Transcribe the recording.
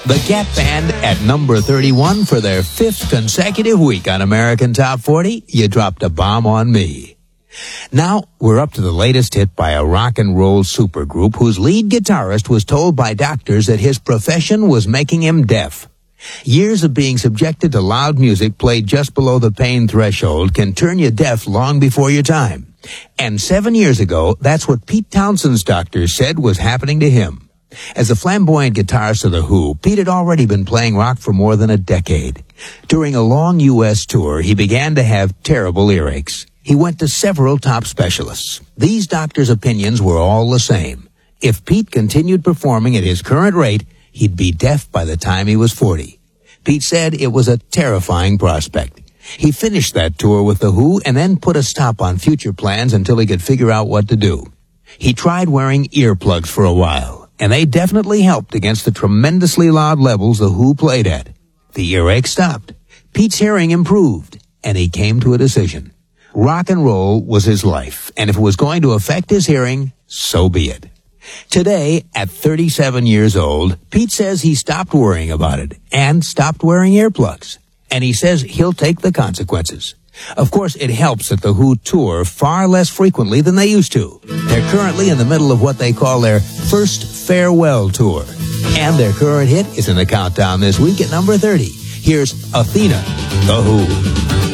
The Cat Band at number 31 for their 5th consecutive week on American Top 40. You dropped a bomb on me. Now, we're up to the latest hit by a rock and roll supergroup whose lead guitarist was told by doctors that his profession was making him deaf. Years of being subjected to loud music played just below the pain threshold can turn you deaf long before your time. And 7 years ago, that's what Pete Townshend's doctors said was happening to him. As a flamboyant guitarist of The Who, Pete had already been playing rock for more than a decade. During a long U.S. tour, he began to have terrible earaches. He went to several top specialists. These doctors' opinions were all the same. If Pete continued performing at his current rate, he'd be deaf by the time he was 40. Pete said it was a terrifying prospect. He finished that tour with The Who and then put a stop on future plans until he could figure out what to do. He tried wearing earplugs for a while, and they definitely helped against the tremendously loud levels The Who played at. The earache stopped. Pete's hearing improved, and he came to a decision. Rock and roll was his life, and if it was going to affect his hearing, so be it. Today, at 37 years old, Pete says he stopped worrying about it and stopped wearing earplugs. And he says he'll take the consequences. Of course, it helps that The Who tour far less frequently than they used to. They're currently in the middle of what they call their first farewell tour. And their current hit is in the countdown this week at number 30. Here's Athena, The Who.